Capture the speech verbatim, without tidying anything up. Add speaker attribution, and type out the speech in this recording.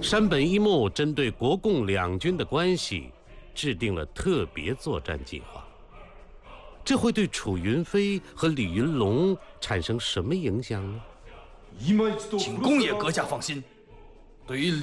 Speaker 1: 山本一木针对国共两军的关系，制定了特别作战计划。这会对楚云飞和李云龙产生什么影响呢？
Speaker 2: 请宫野阁下放心，对于